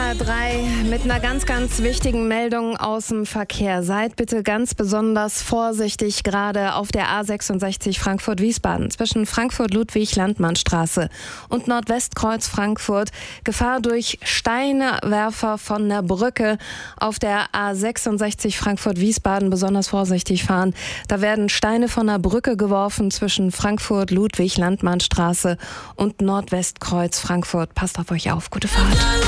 HR3 mit einer ganz, ganz wichtigen Meldung aus dem Verkehr. Seid bitte ganz besonders vorsichtig, gerade auf der A66 Frankfurt-Wiesbaden zwischen Frankfurt-Ludwig-Landmannstraße und Nordwestkreuz Frankfurt. Gefahr durch Steinewerfer von der Brücke auf der A66 Frankfurt-Wiesbaden. Besonders vorsichtig fahren. Da werden Steine von der Brücke geworfen zwischen Frankfurt-Ludwig-Landmannstraße und Nordwestkreuz Frankfurt. Passt auf euch auf. Gute Fahrt.